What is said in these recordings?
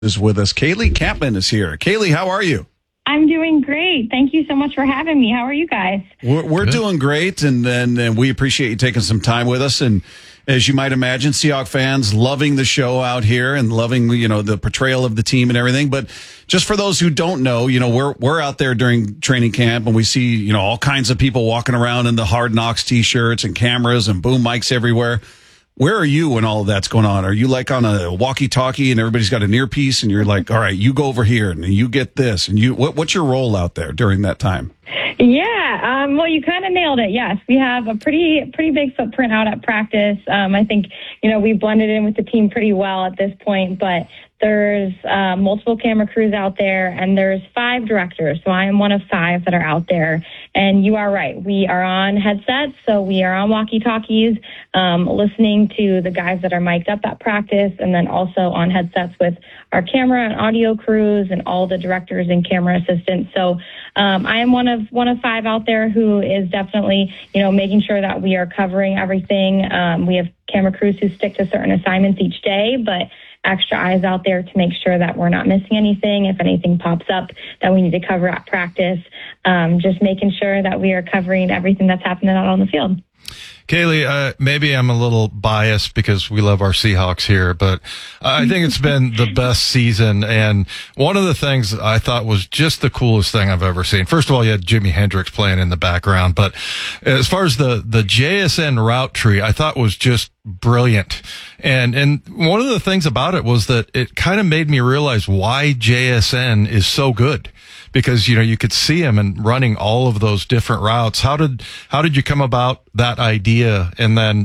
Is with us. Kaylee Campman is here. Kaylee, how are you? I'm doing great. Thank you so much for having me. How are you guys? We're doing great, and we appreciate you taking some time with us. And as you might imagine, Seahawks fans loving the show out here and loving, the portrayal of the team and everything. But just for those who don't know, we're out there during training camp and we see, all kinds of people walking around in the Hard Knocks t-shirts and cameras and boom mics everywhere. Where are you when all of that's going on? Are you like on a walkie-talkie and everybody's got an earpiece and you're like, all right, you go over here and you get this, and what's your role out there during that time? Yeah, well, you kind of nailed it. Yes, we have a pretty big footprint out at practice. I think, we blended in with the team pretty well at this point, but there's multiple camera crews out there, and there's 5 directors. So I am one of 5 that are out there. And you are right. We are on headsets, so we are on walkie-talkies, listening to the guys that are mic'd up at practice, and then also on headsets with our camera and audio crews and all the directors and camera assistants. So I am one of 5 out there who is definitely, making sure that we are covering everything. We have camera crews who stick to certain assignments each day, but extra eyes out there to make sure that we're not missing anything. If anything pops up that we need to cover at practice, just making sure that we are covering everything that's happening out on the field. Kaylee, maybe I'm a little biased because we love our Seahawks here, but I think it's been the best season. And one of the things I thought was just the coolest thing I've ever seen. First of all, you had Jimi Hendrix playing in the background, but as far as the JSN route tree, I thought was just brilliant. And one of the things about it was that it kind of made me realize why JSN is so good. Because, you could see him and running all of those different routes. How did you come about that idea? And then,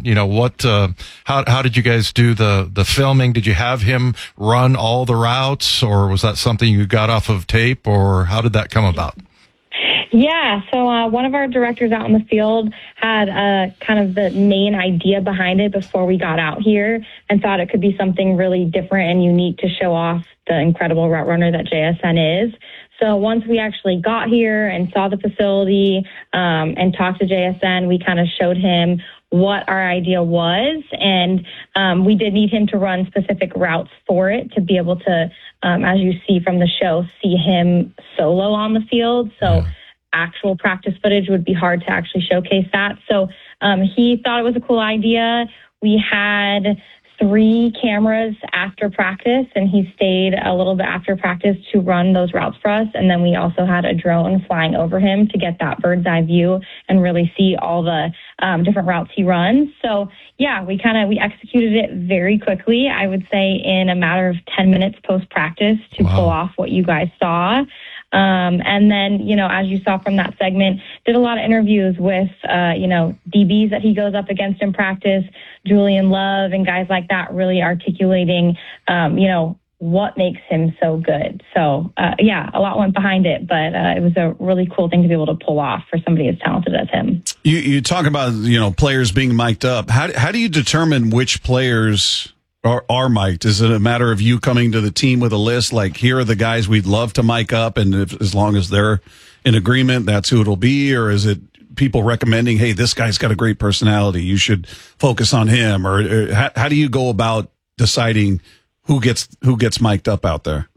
how did you guys do the filming? Did you have him run all the routes, or was that something you got off of tape, or how did that come about? Yeah, so one of our directors out in the field had kind of the main idea behind it before we got out here and thought it could be something really different and unique to show off the incredible route runner that JSN is. So once we actually got here and saw the facility and talked to JSN, we kind of showed him what our idea was. And we did need him to run specific routes for it to be able to, as you see from the show, see him solo on the field. So actual practice footage would be hard to actually showcase that. So he thought it was a cool idea. We had 3 cameras after practice, and he stayed a little bit after practice to run those routes for us. And then we also had a drone flying over him to get that bird's eye view and really see all the different routes he runs. So yeah, we executed it very quickly. I would say in a matter of 10 minutes post practice to pull off what you guys saw. And then, as you saw from that segment, did a lot of interviews with, DBs that he goes up against in practice, Julian Love and guys like that, really articulating, what makes him so good. So, a lot went behind it, but it was a really cool thing to be able to pull off for somebody as talented as him. You talk about, players being mic'd up. How do you determine which players are mic'd? Is it a matter of you coming to the team with a list, like, here are the guys we'd love to mic up, and as long as they're in agreement, that's who it'll be? Or is it people recommending, hey, this guy's got a great personality, you should focus on him? Or how do you go about deciding who gets mic'd up out there?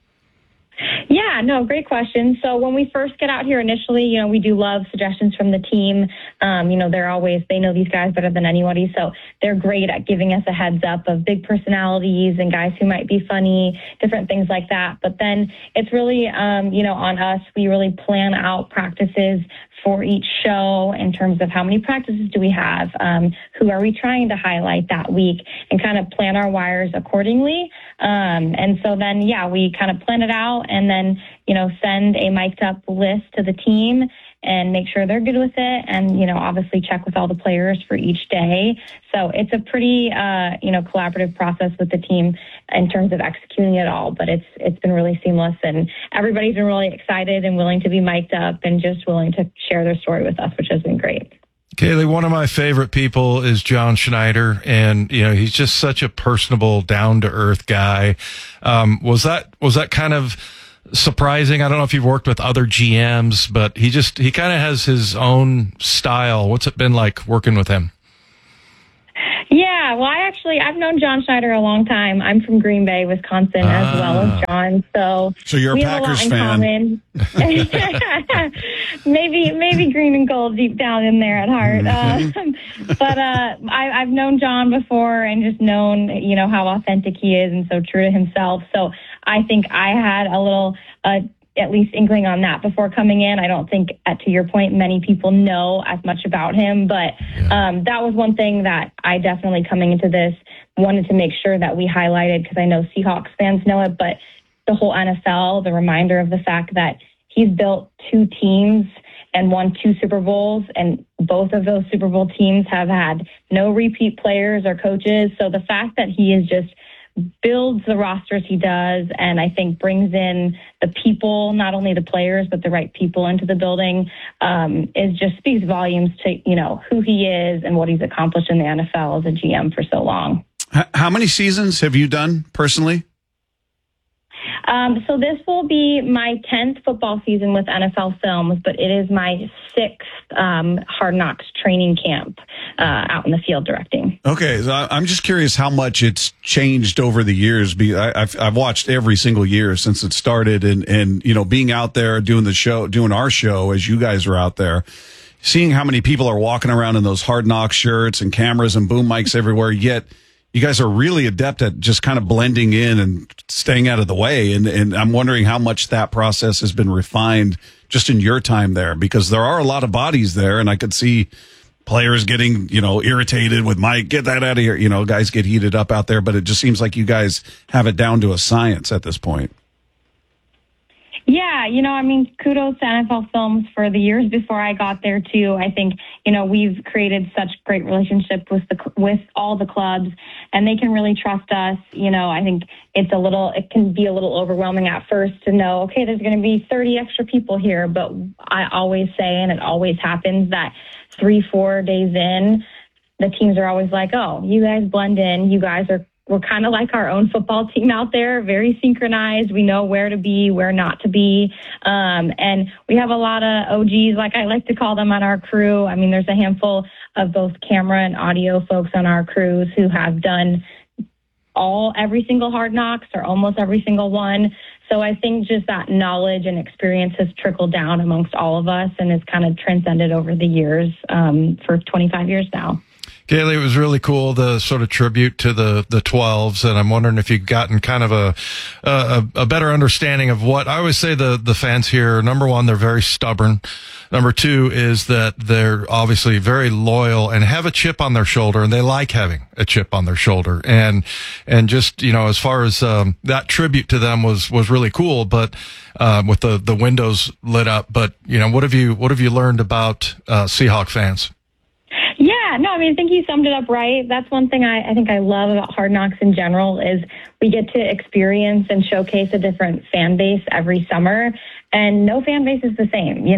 Yeah, no, great question. So when we first get out here initially, we do love suggestions from the team. They know these guys better than anybody. So they're great at giving us a heads up of big personalities and guys who might be funny, different things like that. But then it's really, on us. We really plan out practices for each show in terms of how many practices do we have, who are we trying to highlight that week, and kind of plan our wires accordingly. And so then, we kind of plan it out and then, send a mic'd up list to the team and make sure they're good with it. And, obviously check with all the players for each day. So it's a pretty, collaborative process with the team in terms of executing it all. But it's been really seamless, and everybody's been really excited and willing to be mic'd up and just willing to share their story with us, which has been great. Kaylee, one of my favorite people is John Schneider, and he's just such a personable, down to earth guy. Was that kind of surprising? I don't know if you've worked with other GMs, but he kind of has his own style. What's it been like working with him? Yeah, well, I've known John Schneider a long time. I'm from Green Bay, Wisconsin, as well as John. So you're a we have Packers a lot in common. maybe green and gold deep down in there at heart. But I've known John before and just known, how authentic he is and so true to himself. So I think I had a little, at least inkling on that before coming in. I don't think, to your point, many people know as much about him, but that was one thing that I definitely, coming into this, wanted to make sure that we highlighted, because I know Seahawks fans know it, but the whole NFL, the reminder of the fact that he's built 2 teams and won 2 Super Bowls, and both of those Super Bowl teams have had no repeat players or coaches. So the fact that he is just builds the rosters he does, and I think brings in the people, not only the players, but the right people into the building, is just speaks volumes to, who he is and what he's accomplished in the NFL as a GM for so long. How many seasons have you done personally? So this will be my 10th football season with NFL Films, but it is my 6th Hard Knocks training camp out in the field directing. Okay, so I'm just curious how much it's changed over the years. I've watched every single year since it started, and being out there doing our show as you guys are out there, seeing how many people are walking around in those Hard Knocks shirts and cameras and boom mics everywhere, yet you guys are really adept at just kind of blending in and staying out of the way. And I'm wondering how much that process has been refined just in your time there, because there are a lot of bodies there, and I could see players getting, irritated with Mike, get that out of here. Guys get heated up out there, but it just seems like you guys have it down to a science at this point. Yeah, kudos to NFL Films for the years before I got there too. I think, we've created such great relationships with all the clubs, and they can really trust us. I think it can be a little overwhelming at first to know, okay, there's going to be 30 extra people here, but I always say, and it always happens, that 3-4 days in, the teams are always like, oh, you guys blend in, we're kind of like our own football team out there, very synchronized. We know where to be, where not to be. And we have a lot of OGs, like I like to call them, on our crew. There's a handful of both camera and audio folks on our crews who have done every single Hard Knocks, or almost every single one. So I think just that knowledge and experience has trickled down amongst all of us and has kind of transcended over the years, for 25 years now. Kaylee, it was really cool, the sort of tribute to the 12s, and I'm wondering if you've gotten kind of a better understanding of what I always say the fans here. Number one, they're very stubborn. Number two is that they're obviously very loyal and have a chip on their shoulder, and they like having a chip on their shoulder. And just, as far as that tribute to them was really cool, but with the windows lit up. But, what have you learned about Seahawk fans? Yeah, no, I think you summed it up right. That's one thing I think I love about Hard Knocks in general is we get to experience and showcase a different fan base every summer. And no fan base is the same.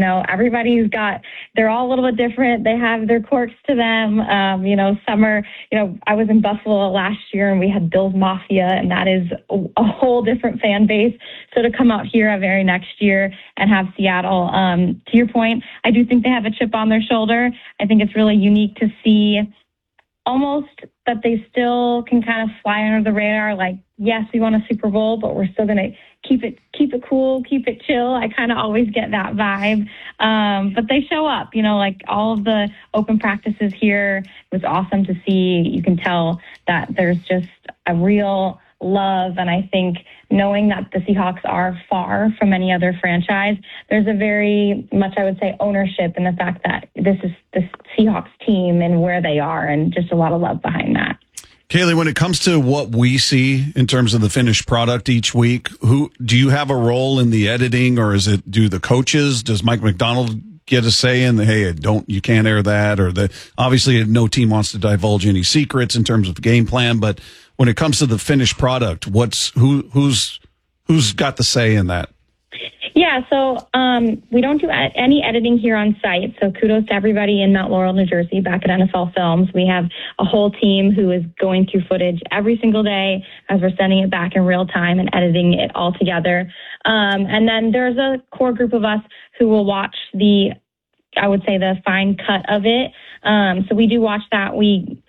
They're all a little bit different. They have their quirks to them. Summer, I was in Buffalo last year and we had Bills Mafia, and that is a whole different fan base. So to come out here very next year and have Seattle, to your point, I do think they have a chip on their shoulder. I think it's really unique to see almost that they still can kind of fly under the radar. Like, yes, we won a Super Bowl, but we're still going to keep it cool, keep it chill. I kind of always get that vibe. But they show up, like all of the open practices here. It was awesome to see. You can tell that there's just a real love. And I think knowing that the Seahawks are far from any other franchise, there's a very much, I would say, ownership in the fact that this is the Seahawks team and where they are, and just a lot of love behind that. Kaylee, when it comes to what we see in terms of the finished product each week, do you have a role in the editing, or do the coaches? Does Mike Macdonald get a say in hey, you can't air that, or obviously no team wants to divulge any secrets in terms of the game plan, but when it comes to the finished product, who's got the say in that? Yeah, so we don't do any editing here on site. So kudos to everybody in Mount Laurel, New Jersey, back at NFL Films. We have a whole team who is going through footage every single day as we're sending it back in real time and editing it all together. And then there's a core group of us who will watch the fine cut of it. So we do watch that. We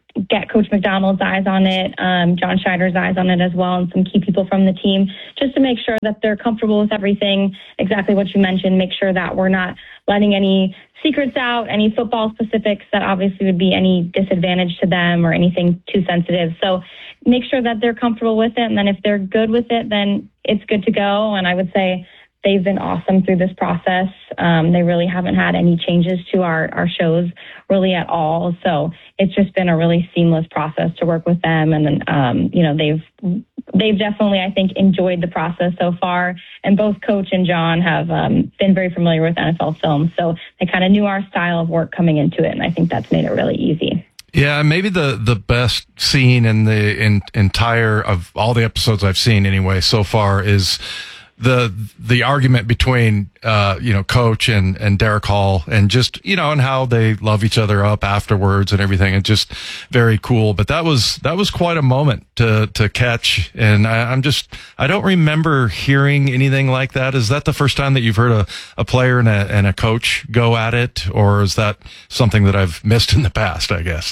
get Coach McDonald's eyes on it, John Schneider's eyes on it as well, and some key people from the team, just to make sure that they're comfortable with everything, exactly what you mentioned, make sure that we're not letting any secrets out, any football specifics that obviously would be any disadvantage to them or anything too sensitive. So make sure that they're comfortable with it, and then if they're good with it, then it's good to go. And I would say they've been awesome through this process. They really haven't had any changes to our shows really at all. So it's just been a really seamless process to work with them. And then, they've definitely, I think, enjoyed the process so far. And both Coach and John have been very familiar with NFL film. So they kind of knew our style of work coming into it. And I think that's made it really easy. Yeah, maybe the best scene in the entire of all the episodes I've seen anyway so far is the argument between Coach and Derek Hall, and just and how they love each other up afterwards and everything. It's just very cool. But that was quite a moment to catch, and I don't remember hearing anything like that. Is that the first time that you've heard a player and a coach go at it, or is that something that I've missed in the past, I guess?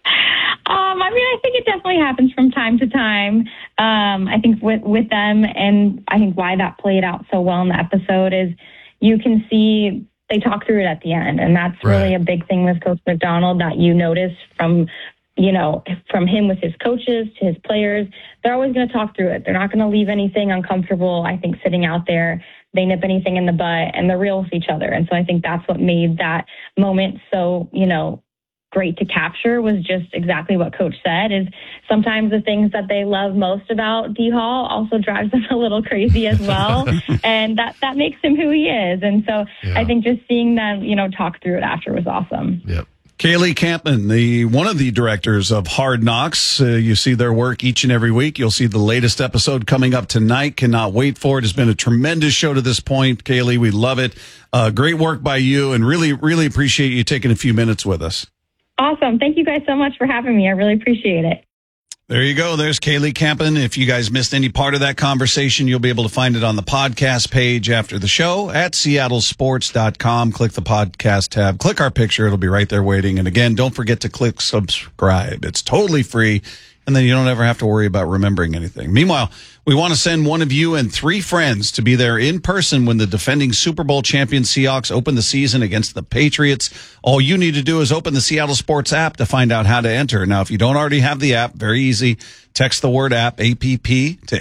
I think it definitely happens from time to time. I think with them, and I think why that played out so well in the episode is you can see they talk through it at the end. And that's really a big thing with Coach McDonald that you notice from him with his coaches to his players. They're always going to talk through it. They're not going to leave anything uncomfortable, I think, sitting out there. They nip anything in the butt, and they're real with each other. And so I think that's what made that moment so, great to capture, was just exactly what Coach said, is sometimes the things that they love most about D Hall also drives them a little crazy as well. And that makes him who he is. And so I think just seeing them, talk through it after was awesome. Yep. Kaylee Campman, one of the directors of Hard Knocks. You see their work each and every week. You'll see the latest episode coming up tonight. Cannot wait for it. It's been a tremendous show to this point. Kaylee, we love it. Great work by you, and really, really appreciate you taking a few minutes with us. Awesome. Thank you guys so much for having me. I really appreciate it. There you go. There's Kaylee Campman. If you guys missed any part of that conversation, you'll be able to find it on the podcast page after the show at seattlesports.com. Click the podcast tab. Click our picture. It'll be right there waiting. And again, don't forget to click subscribe. It's totally free, and then you don't ever have to worry about remembering anything. Meanwhile, we want to send one of you and 3 friends to be there in person when the defending Super Bowl champion Seahawks open the season against the Patriots. All you need to do is open the Seattle Sports app to find out how to enter. Now, if you don't already have the app, very easy. Text the word app, APP, to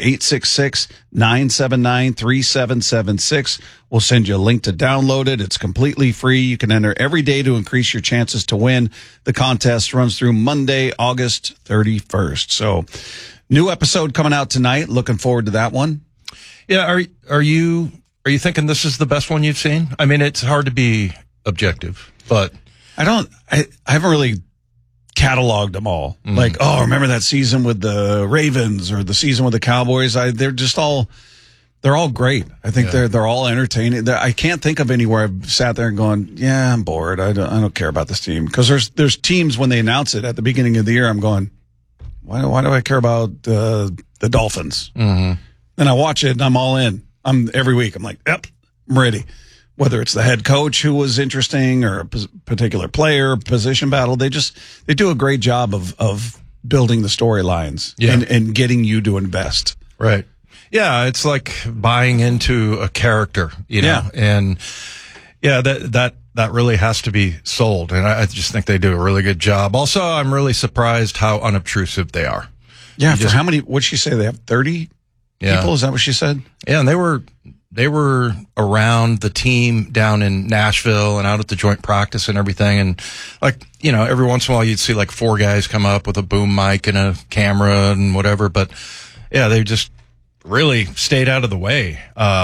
866-979-3776. We'll send you a link to download it. It's completely free. You can enter every day to increase your chances to win. The contest runs through Monday, August 31st. So, new episode coming out tonight. Looking forward to that one. Yeah. Are you thinking this is the best one you've seen? I mean, it's hard to be objective, but I haven't really cataloged them all. Like, remember that season with the Ravens or the season with the Cowboys? They're all great. I think they're all entertaining. I can't think of anywhere I've sat there and gone, yeah, I'm bored. I don't care about this team. Because there's teams when they announce it at the beginning of the year, I'm going, why do I care about the Dolphins? Mm-hmm. And I watch it and I'm all in. Every week I'm like, yep, I'm ready. Whether it's the head coach who was interesting or a particular player, position battle, they do a great job of building the storylines and getting you to invest. Right. Yeah, it's like buying into a character, and that really has to be sold. And I just think they do a really good job. Also, I'm really surprised how unobtrusive they are. Yeah. How many, what'd she say? They have 30 people? Is that what she said? Yeah. And they were around the team down in Nashville and out at the joint practice and everything. And every once in a while you'd see like 4 guys come up with a boom mic and a camera and whatever. But yeah, they just really stayed out of the way.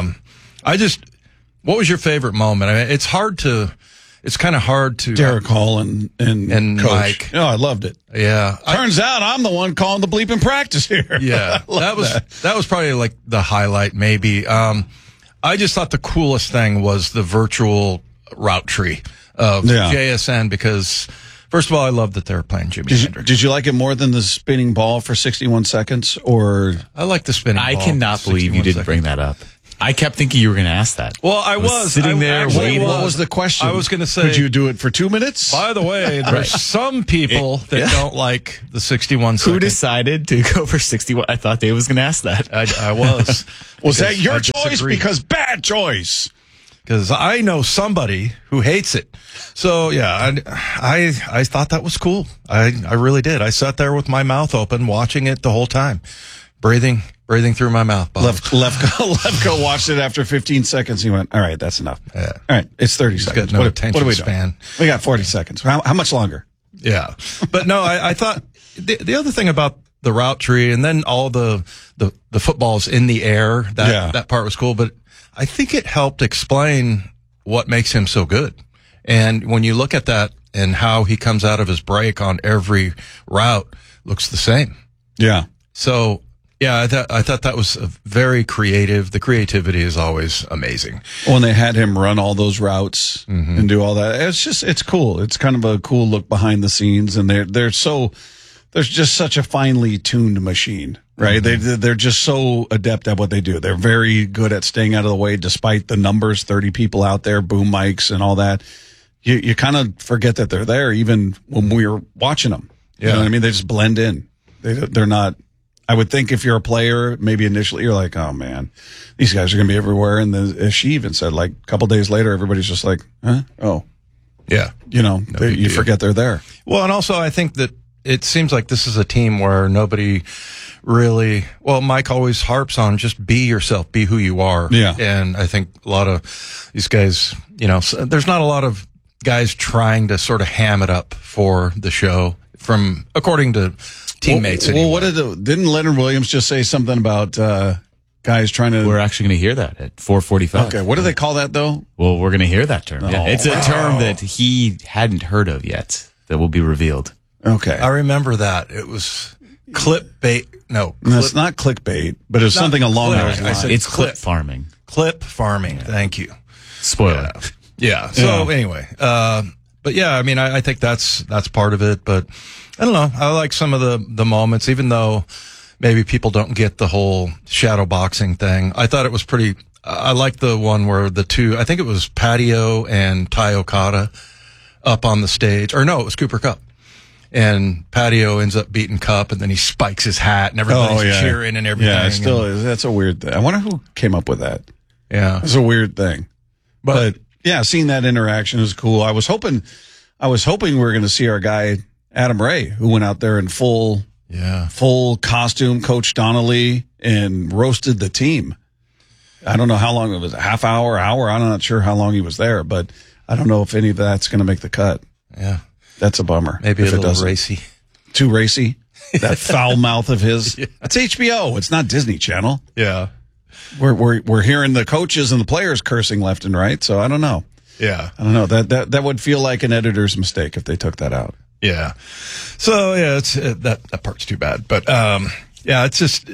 What was your favorite moment? I mean, it's kind of hard to. Derek Hall and Coach. Mike. Oh, I loved it. Yeah. Turns out I'm the one calling the bleeping practice here. Yeah. that was probably like the highlight, maybe. I just thought the coolest thing was the virtual route tree of JSN, because first of all, I love that they're playing Jimi Hendrix. Did you like it more than the spinning ball for 61 seconds, or? I like the spinning ball. I cannot believe you didn't bring that up. I kept thinking you were going to ask that. Well, I was sitting there waiting. What was the question? I was going to say, could you do it for 2 minutes? By the way, there's some people that don't like the 61 seconds. Who decided to go for 61? I thought Dave was going to ask that. I was. Was that your I choice? disagree. Because bad choice. Because I know somebody who hates it. So yeah, I thought that was cool. I really did. I sat there with my mouth open, watching it the whole time, breathing through my mouth. Lefko watched it after 15 seconds. He went, all right, that's enough. Yeah. All right, it's 30 seconds. got no What attention are we span. doing? We got 40 seconds. How much longer? Yeah. But no, I thought the other thing about the route tree and then all the footballs in the air, that part was cool. But I think it helped explain what makes him so good. And when you look at that and how he comes out of his break on every route, looks the same. Yeah. So, yeah, I thought that was very creative. The creativity is always amazing. When they had him run all those routes and do all that, it's cool. It's kind of a cool look behind the scenes, and there's just such a finely tuned machine, right? They're just so adept at what they do. They're very good at staying out of the way, despite the numbers, 30 people out there, boom mics and all that. You kind of forget that they're there, even when we were watching them. You know what I mean? They just blend in. They're not. I would think if you're a player, maybe initially you're like, oh man, these guys are going to be everywhere. And then, as she even said, like a couple days later, everybody's just like, huh? Oh, yeah. You forget they're there. Well, and also I think that it seems like this is a team where nobody really, Mike always harps on just be yourself, be who you are. Yeah. And I think a lot of these guys, there's not a lot of guys trying to sort of ham it up for the show according to teammates. Well, didn't Leonard Williams just say something about guys trying to? We're actually going to hear that at 4:45. Okay, what do they call that though? Well, we're going to hear that term. Yeah. It's a term that he hadn't heard of yet that will be revealed. Okay, I remember that. It was clickbait. No, it's not clickbait, but it's something along those lines. It's clip farming. Clip farming. Yeah. Thank you. Spoiler. Yeah. So anyway, but yeah, I mean, I think that's part of it, but I don't know. I like some of the moments, even though maybe people don't get the whole shadow boxing thing. I thought it was pretty, I liked the one where the two, I think it was Patio and Ty Okada up on the stage, or no, it was Cooper Kupp. And Patio ends up beating Kupp, and then he spikes his hat, and everybody's cheering and everything. Yeah, it still is. That's a weird thing. I wonder who came up with that. Yeah. It's a weird thing. But yeah, seeing that interaction is cool. I was hoping we were going to see our guy, Adam Ray, who went out there in full costume, Coach Donnelly, and roasted the team. I don't know how long it was, a half hour. I'm not sure how long he was there, but I don't know if any of that's going to make the cut. Yeah. That's a bummer. Maybe a little racy. Too racy? That foul mouth of his? Yeah. It's HBO. It's not Disney Channel. Yeah. We're hearing the coaches and the players cursing left and right, so I don't know. Yeah. I don't know. That would feel like an editor's mistake if they took that out. Yeah. So yeah, it's that part's too bad. But yeah, it's just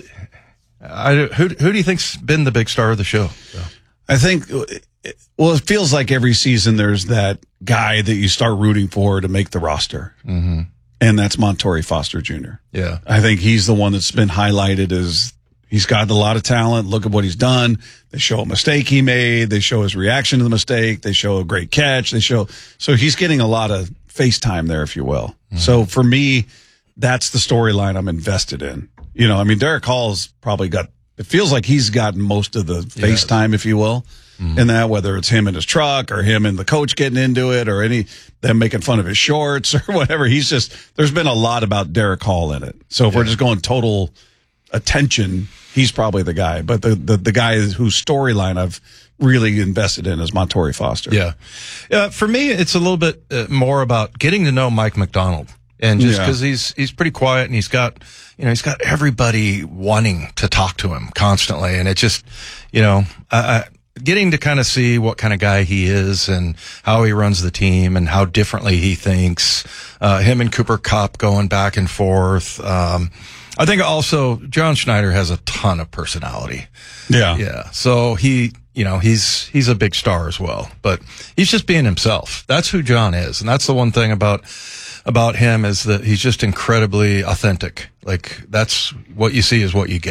who do you think's been the big star of the show? So. I think it feels like every season there's that guy that you start rooting for to make the roster. Mm-hmm. And that's Montorie Foster Jr. Yeah. I think he's the one that's been highlighted as he's got a lot of talent. Look at what he's done. They show a mistake he made. They show his reaction to the mistake. They show a great catch. So he's getting a lot of face time there, if you will. Mm-hmm. So for me, that's the storyline I'm invested in. Derek Hall's probably it feels like he's gotten most of the face time, if you will. Mm-hmm. And that, whether it's him in his truck or him and the coach getting into it or them making fun of his shorts or whatever. There's been a lot about Derek Hall in it. So if we're just going total attention, he's probably the guy. But the guy whose storyline I've really invested in is Montorie Foster. Yeah. For me, it's a little bit more about getting to know Mike Macdonald. And just because he's pretty quiet and he's got everybody wanting to talk to him constantly. And it just, getting to kind of see what kind of guy he is and how he runs the team and how differently he thinks. Him and Cooper Kupp going back and forth. I think also John Schneider has a ton of personality. Yeah. Yeah. So he's a big star as well, but he's just being himself. That's who John is. And that's the one thing about him is that he's just incredibly authentic. Like that's what you see is what you get.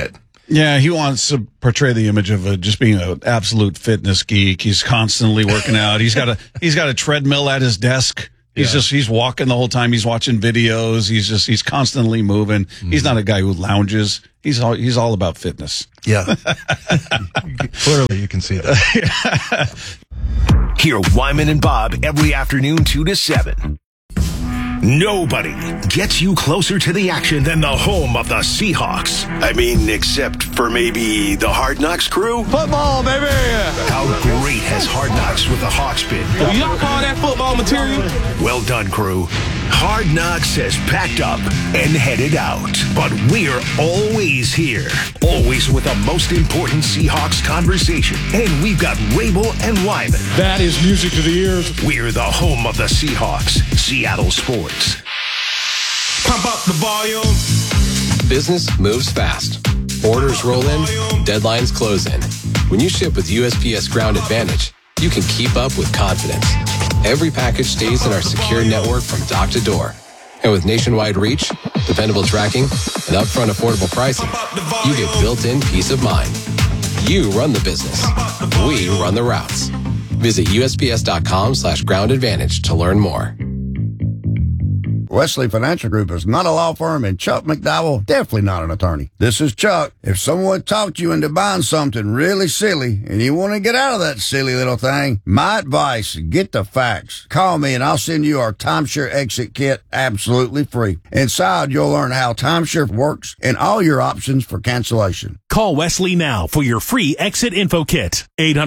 Yeah, he wants to portray the image of just being an absolute fitness geek. He's constantly working out. He's got a treadmill at his desk. He's walking the whole time. He's watching videos. He's constantly moving. He's not a guy who lounges. He's all about fitness. Yeah. Clearly you can see that. Hear Wyman and Bob every afternoon 2 to 7. Nobody gets you closer to the action than the home of the Seahawks. I mean, except for maybe the Hard Knocks crew. Football, baby! How great has Hard Knocks with the Hawks been? Do y'all call that football material? Well done, crew. Hard Knocks has packed up and headed out. But we're always here. Always with the most important Seahawks conversation. And we've got Rabel and Wyman. That is music to the ears. We're the home of the Seahawks. Seattle Sports. Pump up the volume. Business moves fast. Orders roll in, deadlines close in. When you ship with USPS Ground Advantage, you can keep up with confidence. Every package stays in our secure network from dock to door. And with nationwide reach, dependable tracking, and upfront affordable pricing, you get built-in peace of mind. You run the business. We run the routes. Visit USPS.com/Ground Advantage to learn more. Wesley Financial Group is not a law firm, and Chuck McDowell definitely not an attorney. This is Chuck. If someone talked you into buying something really silly and you want to get out of that silly little thing, my advice, get the facts. Call me and I'll send you our timeshare exit kit absolutely free. Inside, you'll learn how timeshare works and all your options for cancellation. Call Wesley now for your free exit info kit.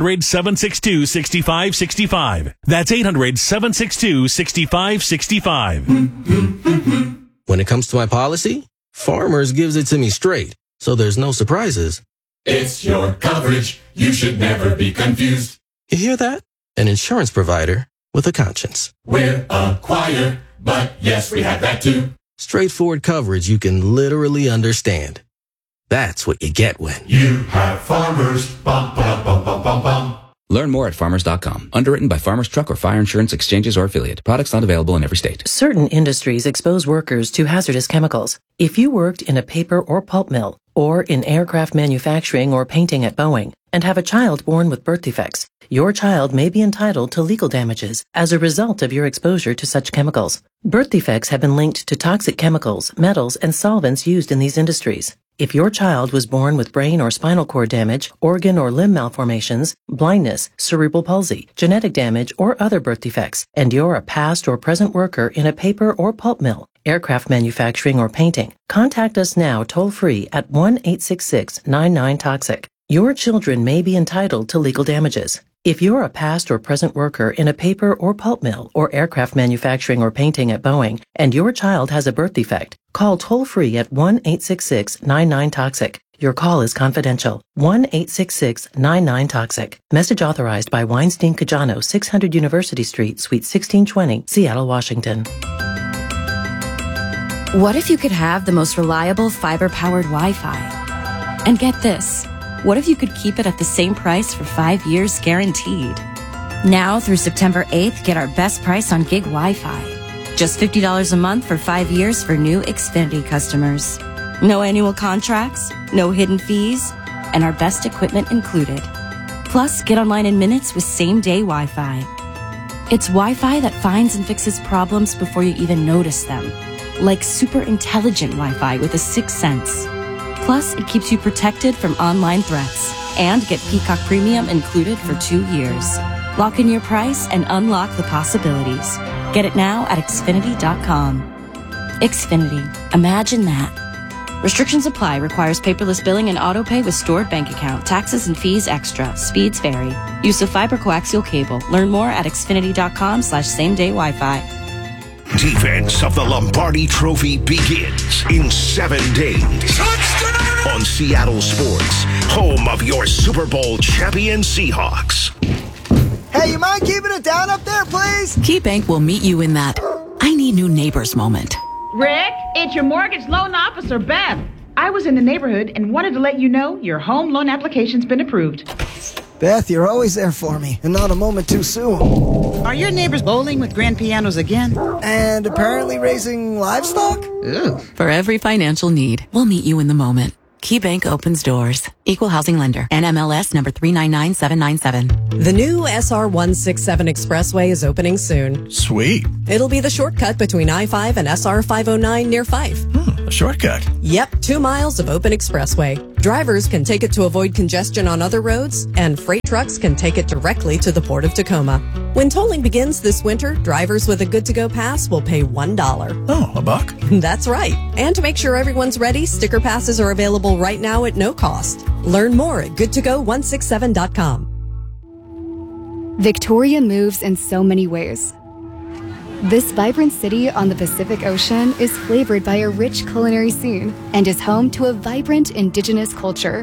800-762-6565. That's 800-762-6565. When it comes to my policy, Farmers gives it to me straight, so there's no surprises. It's your coverage. You should never be confused. You hear that? An insurance provider with a conscience. We're a choir, but yes, we have that too. Straightforward coverage you can literally understand. That's what you get when you have Farmers. Bum, bum, bum, bum, bum, bum. Learn more at farmers.com. Underwritten by Farmers Truck or Fire Insurance Exchanges or Affiliate. Products not available in every state. Certain industries expose workers to hazardous chemicals. If you worked in a paper or pulp mill, or in aircraft manufacturing or painting at Boeing, and have a child born with birth defects, your child may be entitled to legal damages as a result of your exposure to such chemicals. Birth defects have been linked to toxic chemicals, metals, and solvents used in these industries. If your child was born with brain or spinal cord damage, organ or limb malformations, blindness, cerebral palsy, genetic damage, or other birth defects, and you're a past or present worker in a paper or pulp mill, aircraft manufacturing, or painting, contact us now toll-free at 1-866-99-TOXIC. Your children may be entitled to legal damages. If you're a past or present worker in a paper or pulp mill or aircraft manufacturing or painting at Boeing, and your child has a birth defect, call toll-free at 1-866-99-TOXIC. Your call is confidential. 1-866-99-TOXIC. Message authorized by Weinstein Cajano, 600 University Street, Suite 1620, Seattle, Washington. What if you could have the most reliable fiber-powered Wi-Fi? And get this. What if you could keep it at the same price for 5 years guaranteed? Now through September 8th, get our best price on gig Wi-Fi. Just $50 a month for 5 years for new Xfinity customers. No annual contracts, no hidden fees, and our best equipment included. Plus, get online in minutes with same-day Wi-Fi. It's Wi-Fi that finds and fixes problems before you even notice them. Like super intelligent Wi-Fi with a sixth sense. Plus, it keeps you protected from online threats. And get Peacock Premium included for 2 years. Lock in your price and unlock the possibilities. Get it now at Xfinity.com. Xfinity. Imagine that. Restrictions apply. Requires paperless billing and auto pay with stored bank account. Taxes and fees extra. Speeds vary. Use of fiber coaxial cable. Learn more at Xfinity.com/same-day Wi-Fi. Defense of the Lombardi Trophy begins in 7 days. Touchdown! On Seattle Sports, home of your Super Bowl champion Seahawks. Hey, you mind keeping it down up there, please? KeyBank will meet you in that I need new neighbors moment. Rick, it's your mortgage loan officer, Beth. I was in the neighborhood and wanted to let you know your home loan application's been approved. Beth, you're always there for me, and not a moment too soon. Are your neighbors bowling with grand pianos again? And apparently raising livestock? Ew. For every financial need, we'll meet you in the moment. KeyBank opens doors. Equal housing lender. NMLS number 399797. The new SR-167 Expressway is opening soon. Sweet. It'll be the shortcut between I-5 and SR-509 near Fife. A shortcut. Yep, 2 miles of open expressway. Drivers can take it to avoid congestion on other roads, and freight trucks can take it directly to the Port of Tacoma. When tolling begins this winter, drivers with a good-to-go pass will pay $1. Oh, $1? That's right. And to make sure everyone's ready, sticker passes are available right now at no cost. Learn more at goodtogo167.com. Victoria moves in so many ways. This vibrant city on the Pacific Ocean is flavored by a rich culinary scene and is home to a vibrant indigenous culture.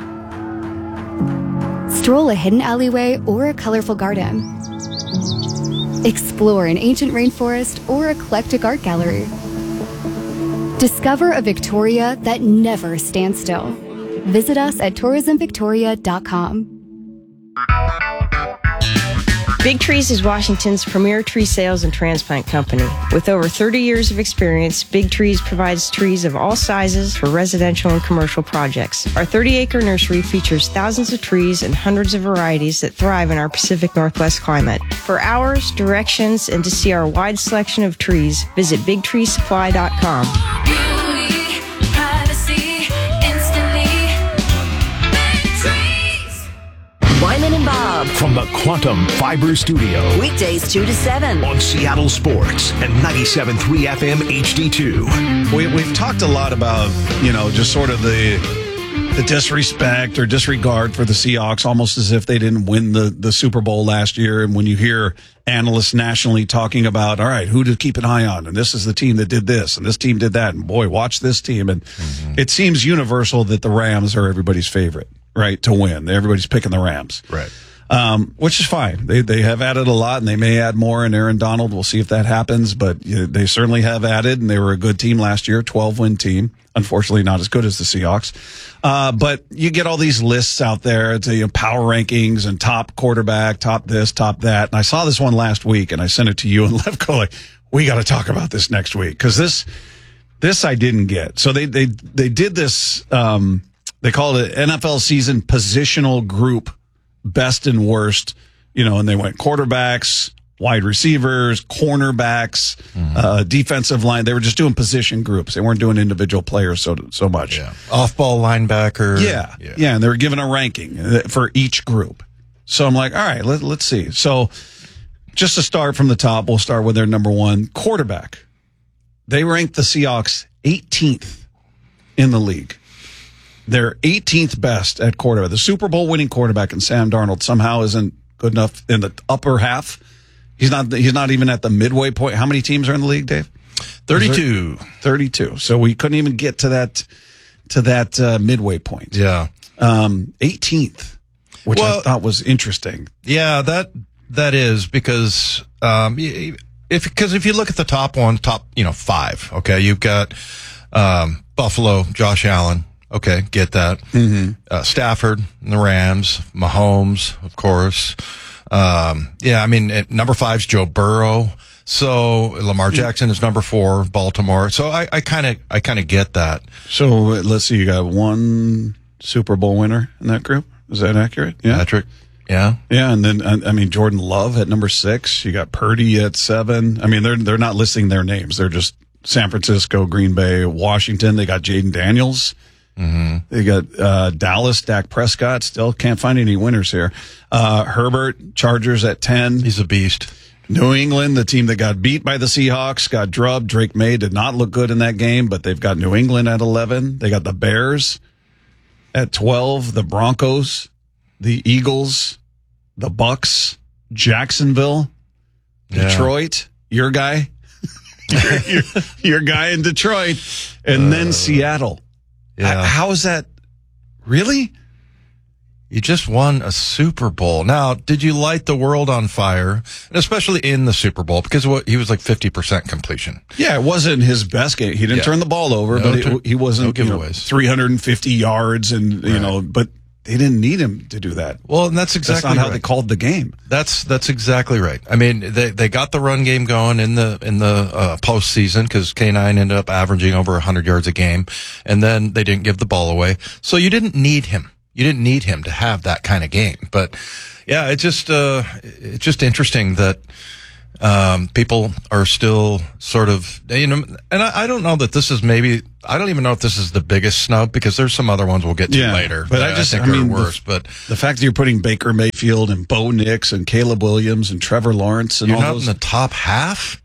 Stroll a hidden alleyway or a colorful garden. Explore an ancient rainforest or eclectic art gallery. Discover a Victoria that never stands still. Visit us at tourismvictoria.com. Big Trees is Washington's premier tree sales and transplant company. With over 30 years of experience, Big Trees provides trees of all sizes for residential and commercial projects. Our 30-acre nursery features thousands of trees and hundreds of varieties that thrive in our Pacific Northwest climate. For hours, directions, and to see our wide selection of trees, visit BigTreeSupply.com. Wyman and Bob. From the Quantum Fiber Studio. Weekdays 2 to 7. On Seattle Sports and 97.3 FM HD2. We've talked a lot about, just sort of the disrespect or disregard for the Seahawks, almost as if they didn't win the Super Bowl last year. And when you hear analysts nationally talking about, all right, who to keep an eye on, and this is the team that did this, and this team did that, and boy, watch this team. And it seems universal that the Rams are everybody's favorite, right, to win. Everybody's picking the Rams. Right. Which is fine. They have added a lot, and they may add more in Aaron Donald. We'll see if that happens, but they certainly have added, and they were a good team last year, 12-win team. Unfortunately, not as good as the Seahawks. But you get all these lists out there. It's power rankings and top quarterback, top this, top that. And I saw this one last week, and I sent it to you and Levko, like, we got to talk about this next week, because this I didn't get. So they did this. They called it NFL season positional group, best and worst, and they went quarterbacks, wide receivers, cornerbacks, defensive line. They were just doing position groups. They weren't doing individual players so much. Yeah. Off-ball linebacker. Yeah. And they were given a ranking for each group. So I'm like, all right, let's see. So just to start from the top, we'll start with their number one, quarterback. They ranked the Seahawks 18th in the league. They're 18th best at quarterback. The Super Bowl winning quarterback in Sam Darnold somehow isn't good enough in the upper half. He's not even at the midway point. How many teams are in the league, Dave? 32. 32. So we couldn't even get to that midway point. Yeah. 18th, which I thought was interesting. Yeah, that is because if you look at the top 5, okay, you've got Buffalo, Josh Allen. Okay, get that. Stafford, and the Rams, Mahomes, of course. At number 5 is Joe Burrow. So Lamar Jackson is number 4, Baltimore. So I kind of get that. So let's see, you got one Super Bowl winner in that group. Is that accurate? Yeah. Patrick. Yeah. Yeah. And then, Jordan Love at number 6. You got Purdy at 7. I mean, they're not listing their names. They're just San Francisco, Green Bay, Washington. They got Jaden Daniels. They got Dallas, Dak Prescott. Still can't find any winners here. Herbert, Chargers at 10. He's a beast. New England, the team that got beat by the Seahawks, got drubbed. Drake May did not look good in that game, but they've got New England at 11. They got the Bears at 12, the Broncos, the Eagles, the Bucks, Jacksonville, Detroit, your guy, your guy in Detroit, and then Seattle. Yeah. How is that? Really? You just won a Super Bowl. Now, did you light the world on fire? And especially in the Super Bowl, because he was like 50% completion. Yeah, it wasn't his best game. He didn't turn the ball over, but he wasn't 350 yards and, but they didn't need him to do that. Well, and that's exactly not how right. they called the game. That's exactly right. I mean, they got the run game going in the postseason because K9 ended up averaging over 100 yards a game, and then they didn't give the ball away. So you didn't need him. You didn't need him to have that kind of game. But yeah, it's just interesting that people are still sort of, and I don't know that this is I don't even know if this is the biggest snub because there's some other ones we'll get to later. But I think are worse. But the fact that you're putting Baker Mayfield and Bo Nix and Caleb Williams and Trevor Lawrence and you're all not those in the top half.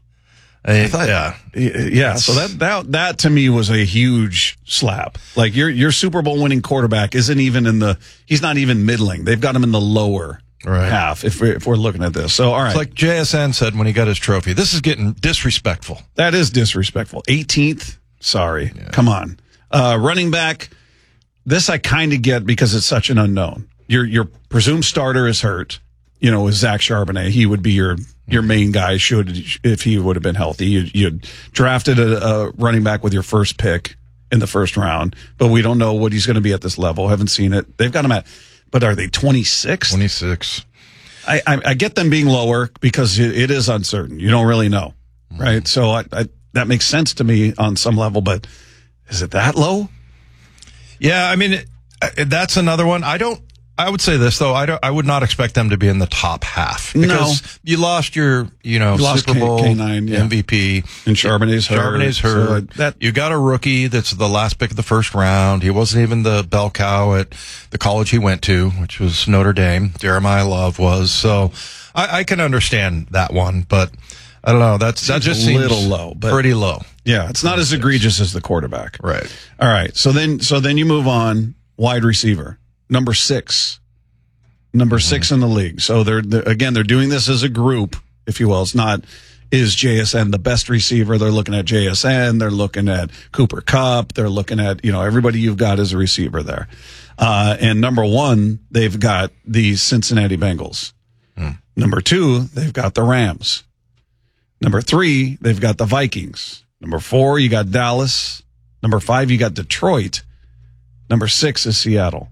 Yeah. So that to me was a huge slap. Like your Super Bowl winning quarterback isn't even he's not even middling. They've got him in the lower half if we're looking at this. So all right. It's like JSN said when he got his trophy. This is getting disrespectful. That is disrespectful. 18th. Sorry. Yeah. Come on. Running back. This I kind of get because it's such an unknown. Your presumed starter is hurt. With Zach Charbonnet, he would be your main guy if he would have been healthy. You drafted a running back with your first pick in the first round, but we don't know what he's going to be at this level. Haven't seen it. They've got him at, but are they 26? 26. I get them being lower because it is uncertain. You don't really know, right? So that makes sense to me on some level, but is it that low? Yeah, I mean, that's another one. I would say this though. I would not expect them to be in the top half because you lost your, Super Bowl K9, MVP and Charbonnet's hurt. So you got a rookie that's the last pick of the first round. He wasn't even the bell cow at the college he went to, which was Notre Dame. Jeremiah Love was. So I can understand that one, but I don't know. That just seems a little low, but pretty low. Yeah, it's not as egregious as the quarterback. Right. All right. So then you move on. Wide receiver. Number 6 in the league. So they're doing this as a group, if you will. It's not, is JSN the best receiver? They're looking at JSN. They're looking at Cooper Kupp. They're looking at, everybody you've got as a receiver there. And number 1, they've got the Cincinnati Bengals. Number 2, they've got the Rams. Number 3, they've got the Vikings. Number 4, you got Dallas. Number 5, you got Detroit. Number 6 is Seattle.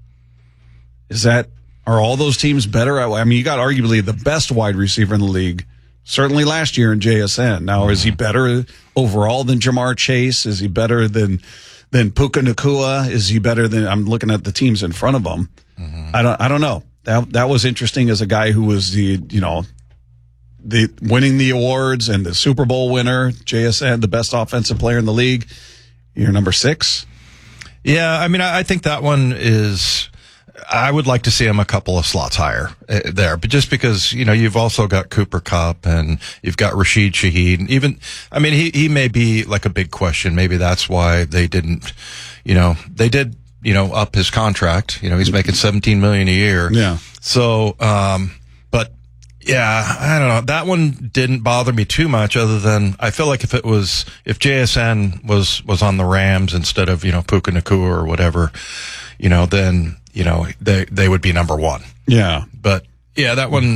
Are all those teams better? I mean, you got arguably the best wide receiver in the league, certainly last year in JSN. Now, is he better overall than Jamar Chase? Is he better than Puka Nacua? Is he better than, I'm looking at the teams in front of him. I don't know. That was interesting as a guy who was the winning the awards and the Super Bowl winner, JSN, the best offensive player in the league. You're number 6. Yeah. I mean, I think that one is, I would like to see him a couple of slots higher there, but just because, you've also got Cooper Kupp and you've got Rashid Shaheed. And even, I mean, he may be like a big question. Maybe that's why they didn't, they did, up his contract. He's making $17 million a year. Yeah. So, but yeah, I don't know. That one didn't bother me too much other than I feel like if JSN was on the Rams instead of, Puka Nacua or whatever, then, they would be number 1. Yeah. But yeah, that one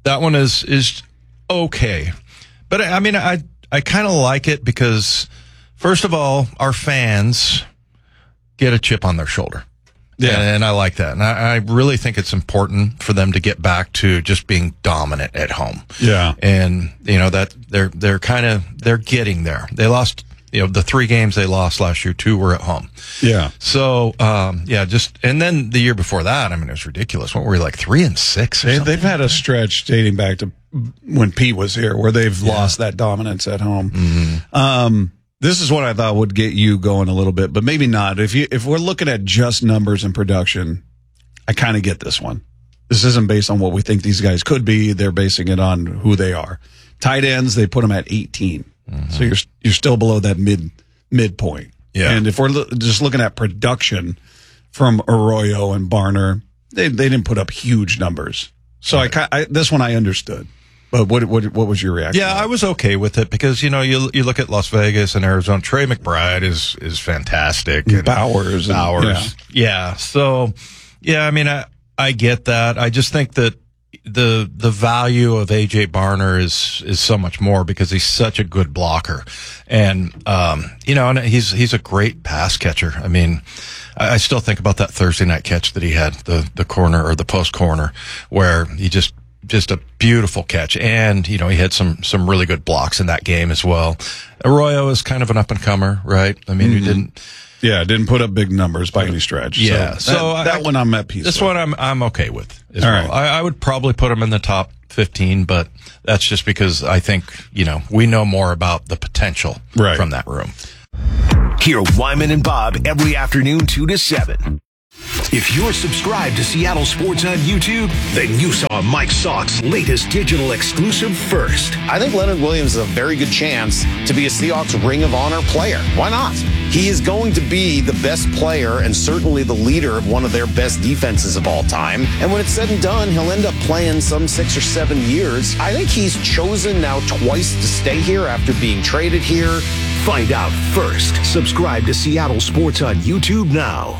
is okay. But I mean, I kind of like it because first of all, our fans get a chip on their shoulder. Yeah. And I like that. And I really think it's important for them to get back to just being dominant at home. Yeah. And, that they're getting there. They lost, the 3 games they lost last year, 2 were at home. Yeah. So, and then the year before that, I mean, it was ridiculous. What were we, like 3-6? They've had a stretch dating back to when Pete was here where they've lost that dominance at home. Mm-hmm. This is what I thought would get you going a little bit, but maybe not. If we're looking at just numbers and production, I kind of get this one. This isn't based on what we think these guys could be. They're basing it on who they are. Tight ends, they put them at 18. Mm-hmm. So you're still below that midpoint. Yeah. And if we're just looking at production from Arroyo and Barner, they didn't put up huge numbers. So right. This one I understood. But what was your reaction? Yeah, I was okay with it because, you look at Las Vegas and Arizona. Trey McBride is fantastic. And Bowers. Yeah. So, yeah, I mean, I get that. I just think that the value of AJ Barner is so much more because he's such a good blocker. And, and he's a great pass catcher. I mean, I still think about that Thursday night catch that he had, the corner or the post corner, where he just a beautiful catch. And, he had some really good blocks in that game as well. Arroyo is kind of an up and comer, right? I mean, he didn't put up big numbers by any stretch. Yeah. So that one I'm at peace with. This one I'm okay with as All well. right. I would probably put him in the top 15, but that's just because I think, we know more about the potential from that room. Hear Wyman and Bob every afternoon 2 to 7. If you're subscribed to Seattle Sports on YouTube, then you saw Mike Salk's latest digital exclusive first. I think Leonard Williams is a very good chance to be a Seahawks Ring of Honor player. Why not? He is going to be the best player and certainly the leader of one of their best defenses of all time. And when it's said and done, he'll end up playing some 6 or 7 years. I think he's chosen now twice to stay here after being traded here. Find out first. Subscribe to Seattle Sports on YouTube now.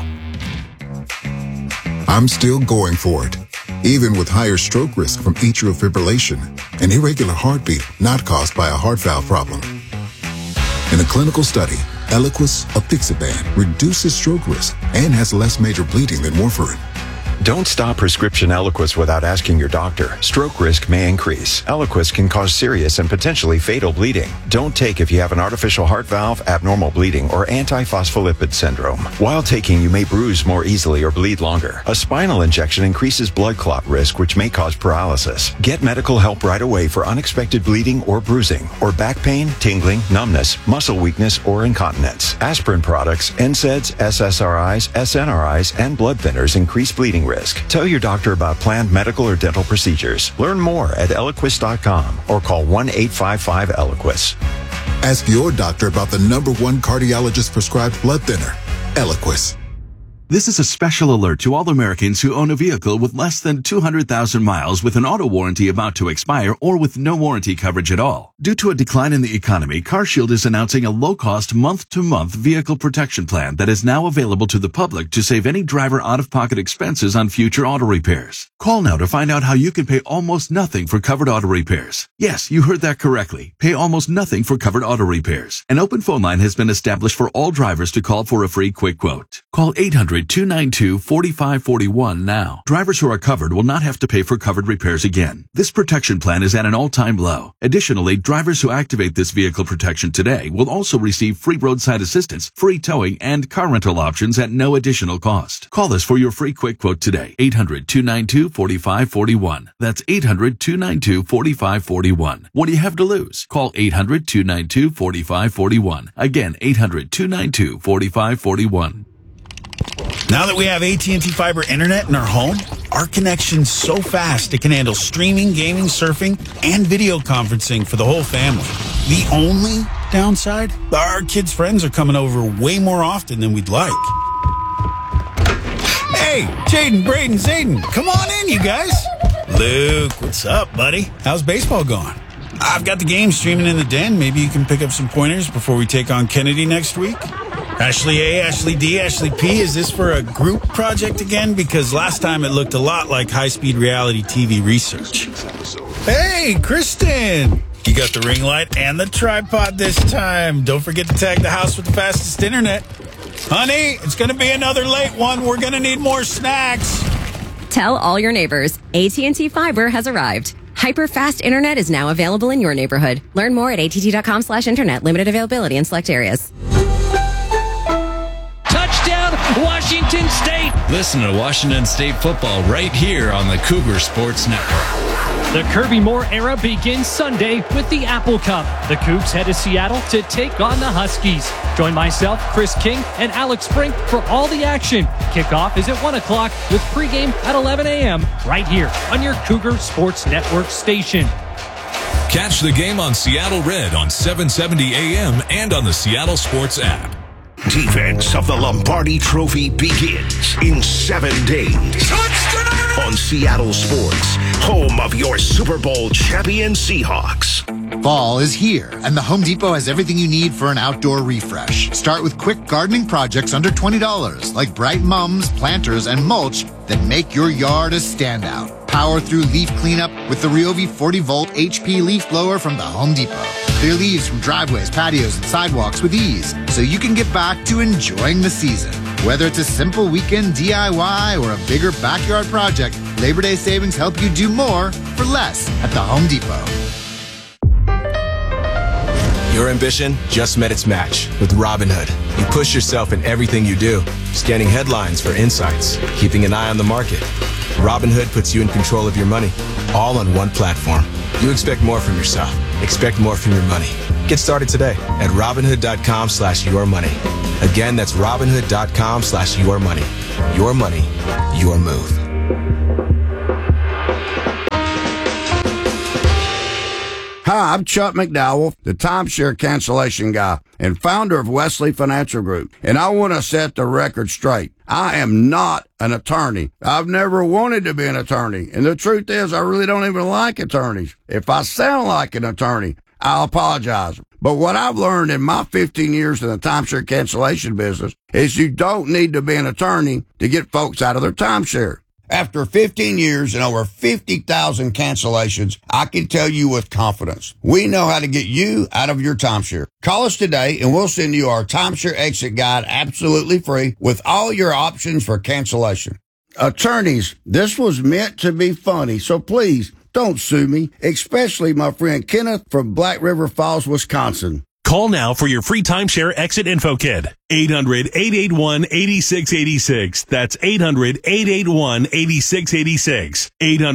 I'm still going for it, even with higher stroke risk from atrial fibrillation, an irregular heartbeat not caused by a heart valve problem. In a clinical study, Eliquis apixaban reduces stroke risk and has less major bleeding than warfarin. Don't stop prescription Eliquis without asking your doctor. Stroke risk may increase. Eliquis can cause serious and potentially fatal bleeding. Don't take if you have an artificial heart valve, abnormal bleeding, or antiphospholipid syndrome. While taking, you may bruise more easily or bleed longer. A spinal injection increases blood clot risk, which may cause paralysis. Get medical help right away for unexpected bleeding or bruising, or back pain, tingling, numbness, muscle weakness, or incontinence. Aspirin products, NSAIDs, SSRIs, SNRIs, and blood thinners increase bleeding risk. Tell your doctor about planned medical or dental procedures. Learn more at Eliquis.com or call 1-855-ELIQUIS. Ask your doctor about the #1 cardiologist prescribed blood thinner, Eliquis. This is a special alert to all Americans who own a vehicle with less than 200,000 miles with an auto warranty about to expire or with no warranty coverage at all. Due to a decline in the economy, CarShield is announcing a low-cost month-to-month vehicle protection plan that is now available to the public to save any driver out-of-pocket expenses on future auto repairs. Call now to find out how you can pay almost nothing for covered auto repairs. Yes, you heard that correctly. Pay almost nothing for covered auto repairs. An open phone line has been established for all drivers to call for a free quick quote. Call 800-292-4541 now. Drivers who are covered will not have to pay for covered repairs again. This protection plan is at an all-time low. Additionally, drivers who activate this vehicle protection today will also receive free roadside assistance, free towing, and car rental options at no additional cost. Call us for your free quick quote today. 800-292-4541. That's 800-292-4541. What do you have to lose? Call 800-292-4541. Again, 800-292-4541. Now that we have AT&T Fiber Internet in our home, our connection's so fast it can handle streaming, gaming, surfing, and video conferencing for the whole family. The only downside? Our kids' friends are coming over way more often than we'd like. Hey, Jaden, Braden, Zayden, come on in, you guys. Luke, what's up, buddy? How's baseball going? I've got the game streaming in the den. Maybe you can pick up some pointers before we take on Kennedy next week. Ashley A, Ashley D, Ashley P, is this for a group project again? Because last time it looked a lot like high-speed reality TV research. Hey, Kristen! You got the ring light and the tripod this time. Don't forget to tag the house with the fastest internet. Honey, it's going to be another late one. We're going to need more snacks. Tell all your neighbors, AT&T Fiber has arrived. Hyper-fast internet is now available in your neighborhood. Learn more at att.com/internet. Limited availability in select areas. Washington State. Listen to Washington State football right here on the Cougar Sports Network. The Kirby Moore era begins Sunday with the Apple Cup. The Cougs head to Seattle to take on the Huskies. Join myself, Chris King, and Alex Brink for all the action. Kickoff is at 1 o'clock with pregame at 11 a.m. right here on your Cougar Sports Network station. Catch the game on Seattle Red on 770 a.m. and on the Seattle Sports app. Defense of the Lombardi Trophy begins in 7 days. Touchdown! On Seattle Sports, home of your Super Bowl champion Seahawks. Fall is here, and the Home Depot has everything you need for an outdoor refresh. Start with quick gardening projects under $20, like bright mums, planters, and mulch that make your yard a standout. Power through leaf cleanup with the Ryobi 40-volt HP leaf blower from the Home Depot. Clear leaves from driveways, patios, and sidewalks with ease, so you can get back to enjoying the season. Whether it's a simple weekend DIY or a bigger backyard project, Labor Day savings help you do more for less at the Home Depot. Your ambition just met its match with Robinhood. You push yourself in everything you do, scanning headlines for insights, keeping an eye on the market. Robinhood puts you in control of your money, all on one platform. You expect more from yourself. Expect more from your money. Get started today at Robinhood.com/yourmoney. Again, that's Robinhood.com/yourmoney. Your money, your move. Hi, I'm Chuck McDowell, the timeshare cancellation guy and founder of Wesley Financial Group. And I want to set the record straight. I am not an attorney. I've never wanted to be an attorney. And the truth is, I really don't even like attorneys. If I sound like an attorney, I'll apologize. But what I've learned in my 15 years in the timeshare cancellation business is you don't need to be an attorney to get folks out of their timeshare. After 15 years and over 50,000 cancellations, I can tell you with confidence, we know how to get you out of your timeshare. Call us today and we'll send you our timeshare exit guide absolutely free with all your options for cancellation. Attorneys, this was meant to be funny, so please don't sue me, especially my friend Kenneth from Black River Falls, Wisconsin. Call now for your free timeshare exit info kit. 800-881-8686. That's 800-881-8686.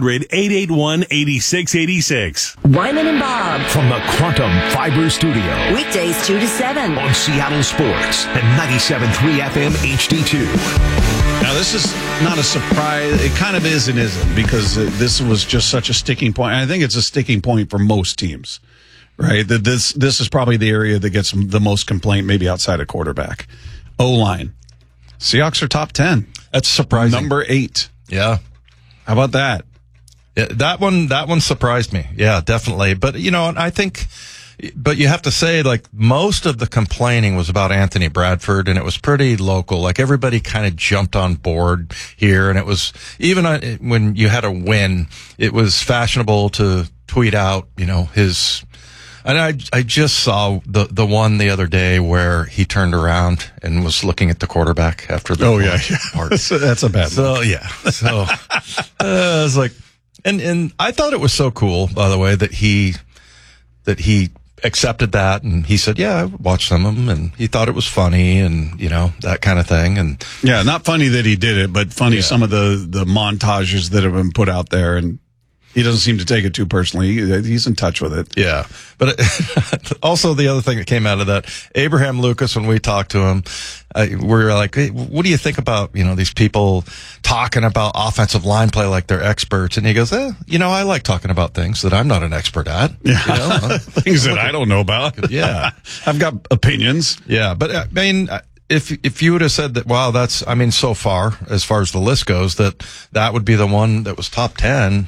800-881-8686. Wyman and Bob from the Quantum Fiber Studio. Weekdays 2 to 7 on Seattle Sports and 97.3 FM HD2. Now, this is not a surprise. It kind of is and isn't, because this was just such a sticking point. I think it's a sticking point for most teams. Right, this is probably the area that gets the most complaint, maybe outside of quarterback. O-line. Seahawks are top 10. That's surprising. Number 8. Yeah. How about that? Yeah, that one surprised me. Yeah, definitely. But, I think, but you have to say, like, most of the complaining was about Anthony Bradford, and it was pretty local. Like, everybody kind of jumped on board here, and it was, even when you had a win, it was fashionable to tweet out, his... And I just saw the one the other day where he turned around and was looking at the quarterback after the part. That's a bad one. So, yeah. So, I was like, and I thought it was so cool, by the way, that he accepted that, and he said, yeah, I watched some of them, and he thought it was funny, and, that kind of thing. And yeah, not funny that he did it, but funny some of the montages that have been put out there, and he doesn't seem to take it too personally. He's in touch with it. Yeah. But also the other thing that came out of that, Abraham Lucas, when we talked to him, we were like, hey, what do you think about, these people talking about offensive line play like they're experts? And he goes, I like talking about things that I'm not an expert at. Yeah. Things that I don't know about. Yeah. I've got opinions. Yeah. But I mean, if you would have said that, wow, that's, so far as the list goes, that would be the one that was top 10.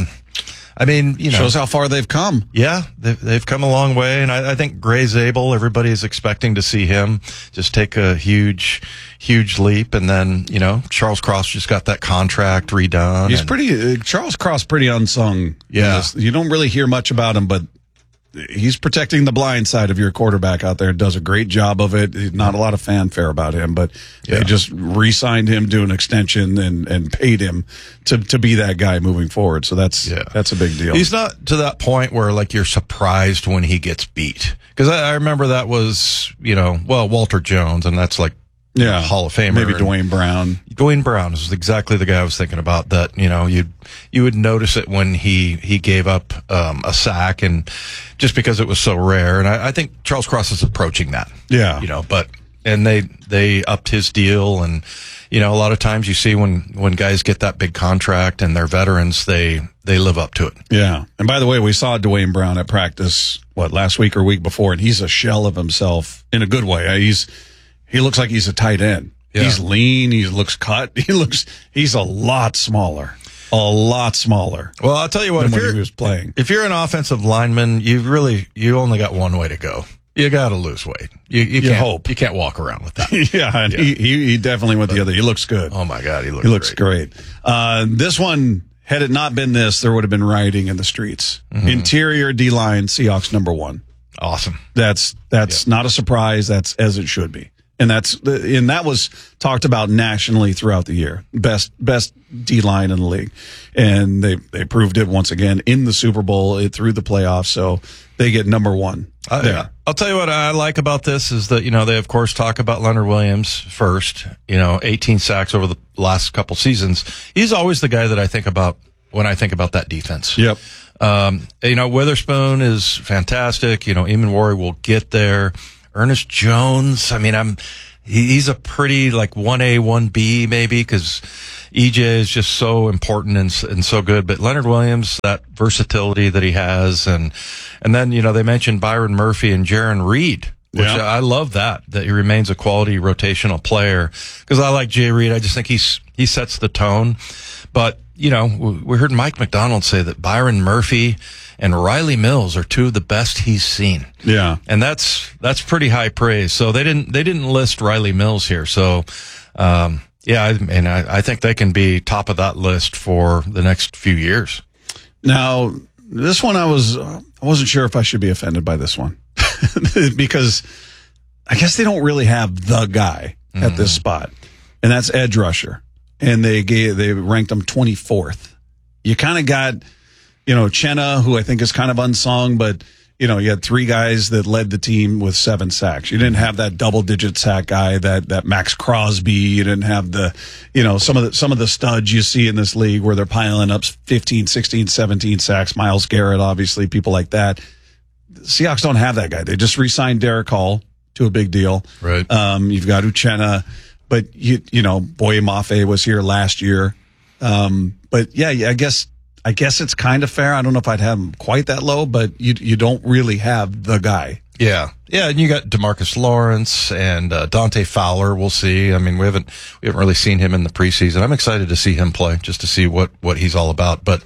Shows how far they've come. Yeah, they've come a long way, and I think Gray Zabel, everybody's expecting to see him just take a huge leap, and then Charles Cross just got that contract redone. He's Charles Cross, pretty unsung. Yeah, you don't really hear much about him, but he's protecting the blind side of your quarterback out there. Does a great job of it. Not a lot of fanfare about him, but they just re-signed him to an extension and paid him to be that guy moving forward. So that's a big deal. He's not to that point where like you're surprised when he gets beat, because I remember that was Walter Jones, and that's like Hall of Famer. Maybe Dwayne Brown. Dwayne Brown is exactly the guy I was thinking about. That you would notice it when he gave up a sack, and just because it was so rare. And I think Charles Cross is approaching that. Yeah, and they upped his deal, and a lot of times you see when guys get that big contract and they're veterans, they live up to it. Yeah. And by the way, we saw Dwayne Brown at practice last week or week before, and he's a shell of himself in a good way. He looks like he's a tight end. Yeah. He's lean. He looks cut. He's a lot smaller. A lot smaller. Well, I'll tell you what, when he was playing. If you're an offensive lineman, you only got one way to go. You got to lose weight. You can't hope. You can't walk around with that. And he definitely went the other. He looks good. Oh my God, he looks great. This one, had it not been this, there would have been rioting in the streets. Mm-hmm. Interior D-line, Seahawks number 1. Awesome. That's not a surprise. That's as it should be. And that was talked about nationally throughout the year. Best D-line in the league. And they proved it once again in the Super Bowl, through the playoffs. So they get number one there. I'll tell you what I like about this is that, they of course talk about Leonard Williams first, 18 sacks over the last couple seasons. He's always the guy that I think about when I think about that defense. Yep. Witherspoon is fantastic. Eamon Wari will get there. Ernest Jones, he's a pretty 1A, 1B maybe, because EJ is just so important and so good. But Leonard Williams, that versatility that he has, and then they mentioned Byron Murphy and Jaron Reed, which I love that he remains a quality rotational player, because I like Jay Reed. I just think he sets the tone. But we heard Mike McDonald say that Byron Murphy and Riley Mills are two of the best he's seen. Yeah. And that's pretty high praise. So they didn't list Riley Mills here. So, I think they can be top of that list for the next few years. Now, this one I wasn't sure if I should be offended by this one because I guess they don't really have the guy at this spot, and that's edge rusher. And they ranked him 24th. You kind of got, Chenna, who I think is kind of unsung, but, you had three guys that led the team with 7 sacks. You didn't have that double-digit sack guy, that Max Crosby. You didn't have the, some of the studs you see in this league where they're piling up 15, 16, 17 sacks. Myles Garrett, obviously, people like that. The Seahawks don't have that guy. They just re-signed Derek Hall to a big deal. Right. You've got Uchenna. But, Boye Mafe was here last year. But, yeah, I guess it's kind of fair. I don't know if I'd have him quite that low, but you don't really have the guy. Yeah. Yeah, and you got DeMarcus Lawrence and Dante Fowler. We'll see. We haven't really seen him in the preseason. I'm excited to see him play, just to see what he's all about. But,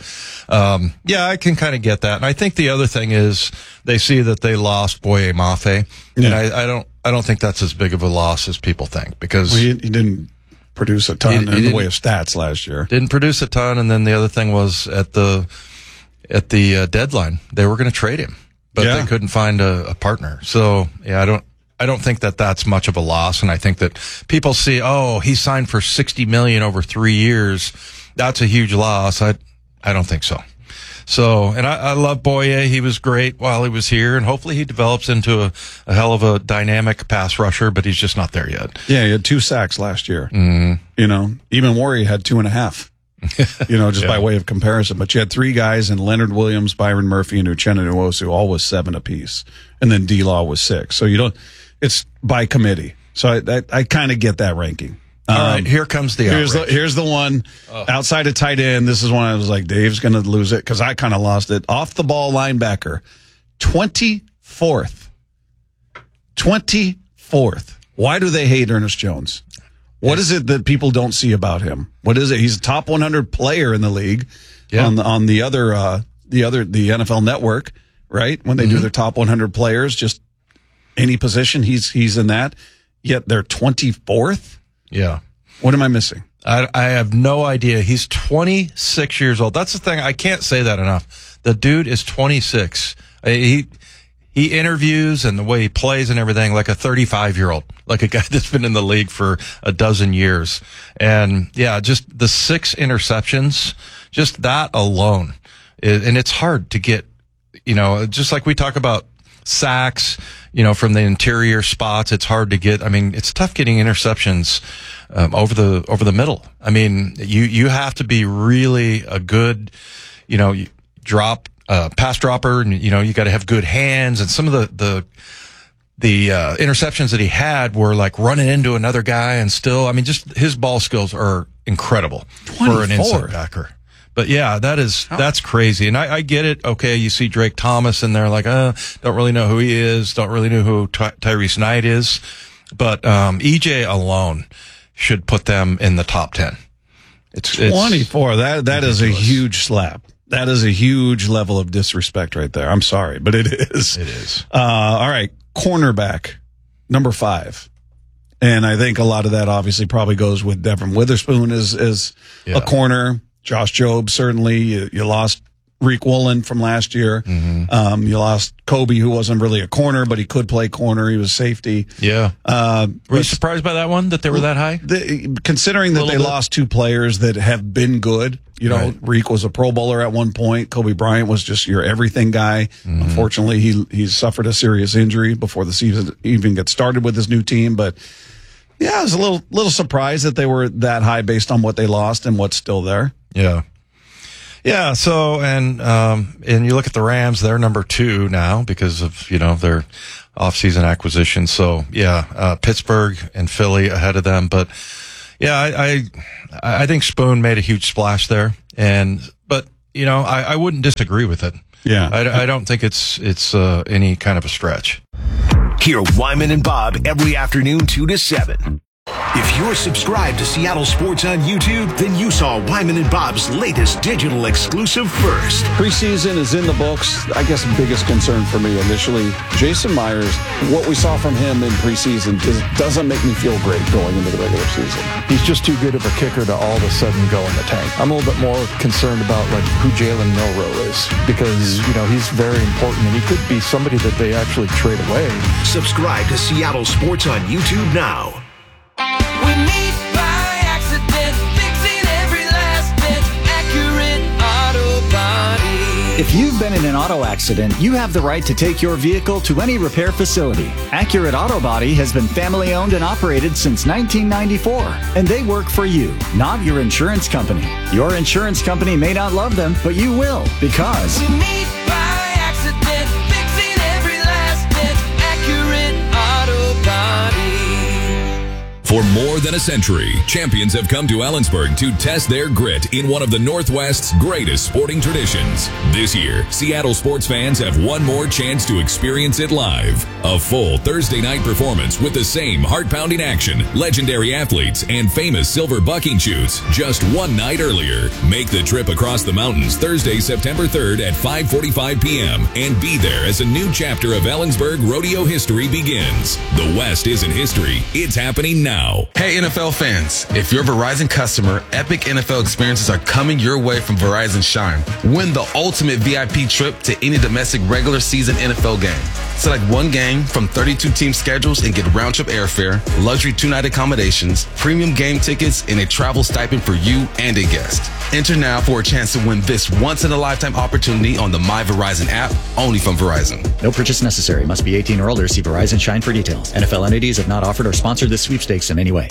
I can kind of get that. And I think the other thing is they see that they lost Boye Mafe. Yeah. And I don't think that's as big of a loss as people think, because he didn't produce a ton in the way of stats last year. Didn't produce a ton, and then the other thing was at the deadline they were going to trade him, but they couldn't find a partner. So I don't think that that's much of a loss, and I think that people see, he signed for $60 million over 3 years. That's a huge loss. I don't think so. So, and I love Boye. He was great while he was here, and hopefully he develops into a hell of a dynamic pass rusher, but he's just not there yet. Yeah, he had 2 sacks last year. Mm-hmm. Even Wari had 2.5, just by way of comparison. But you had 3 guys, and Leonard Williams, Byron Murphy, and Uchenna Nwosu, all was 7 apiece. And then D-Law was 6. So it's by committee. So I kind of get that ranking. All right, here comes the outrage. Here's the one outside of tight end. This is one I was like, Dave's going to lose it, because I kind of lost it. Off the ball linebacker, 24th. 24th. Why do they hate Ernest Jones? What is it that people don't see about him? What is it? He's a top 100 player in the league on the NFL Network, right? When they do their top 100 players, just any position, he's in that. Yet they're 24th. Yeah. What am I missing? I have no idea. He's 26 years old. That's the thing. I can't say that enough. The dude is 26. He interviews and the way he plays and everything like a 35-year-old, like a guy that's been in the league for a dozen years. And just the 6 interceptions, just that alone. And it's hard to get, just like we talk about sacks, from the interior spots, it's hard to get. It's tough getting interceptions over the middle. You have to be really a good, pass dropper, and you got to have good hands. And some of the interceptions that he had were like running into another guy, and still, just his ball skills are incredible 24. For an inside backer. But that's crazy. And I get it. Okay. You see Drake Thomas in there, like, don't really know who he is. Don't really know who Tyrese Knight is. But, EJ alone should put them in the top 10. It's 24. That is a huge slap. That is a huge level of disrespect right there. I'm sorry, but it is. It is. All right. Cornerback, number 5. And I think a lot of that obviously probably goes with Devin Witherspoon as a corner. Josh Jobe, certainly. You lost Reek Woolen from last year. You lost Kobe, who wasn't really a corner, but he could play corner. He was safety. Yeah. Were you surprised by that one, that they were that high? Considering that they lost two players that have been good. You know, right. Reek was a Pro Bowler at one point. Kobe Bryant was just your everything guy. Unfortunately, he suffered a serious injury before the season even gets started with his new team. But yeah, I was a little surprised that they were that high based on what they lost and what's still there. Yeah. Yeah. So, and you look at the Rams, they're number 2 now because of, their offseason acquisition. So yeah, Pittsburgh and Philly ahead of them. But yeah, I think Spoon made a huge splash there. But I wouldn't disagree with it. Yeah. I don't think it's any kind of a stretch. Hear Wyman and Bob every afternoon 2 to 7. If you're subscribed to Seattle Sports on YouTube, then you saw Wyman and Bob's latest digital exclusive first. Preseason is in the books. I guess the biggest concern for me initially, Jason Myers, what we saw from him in preseason doesn't make me feel great going into the regular season. He's just too good of a kicker to all of a sudden go in the tank. I'm a little bit more concerned about who Jalen Milroe is because, he's very important and he could be somebody that they actually trade away. Subscribe to Seattle Sports on YouTube now. We meet by accident, fixing every last bit, Accurate Auto Body. If you've been in an auto accident, you have the right to take your vehicle to any repair facility. Accurate Auto Body has been family owned and operated since 1994, and they work for you, not your insurance company. Your insurance company may not love them, but you will, because we meet by accident, fixing every last bit, Accurate Auto Body. For more than a century, champions have come to Ellensburg to test their grit in one of the Northwest's greatest sporting traditions. This year, Seattle sports fans have one more chance to experience it live. A full Thursday night performance with the same heart-pounding action, legendary athletes, and famous silver bucking shoots just one night earlier. Make the trip across the mountains Thursday, September 3rd at 5:45 p.m. and be there as a new chapter of Ellensburg rodeo history begins. The West isn't history. It's happening now. Hey NFL fans, if you're a Verizon customer, epic NFL experiences are coming your way from Verizon Shine. Win the ultimate VIP trip to any domestic regular season NFL game. Select one game from 32 team schedules and get round-trip airfare, luxury 2-night accommodations, premium game tickets, and a travel stipend for you and a guest. Enter now for a chance to win this once-in-a-lifetime opportunity on the My Verizon app, only from Verizon. No purchase necessary. Must be 18 or older. See Verizon Shine for details. NFL entities have not offered or sponsored this sweepstakes in any way.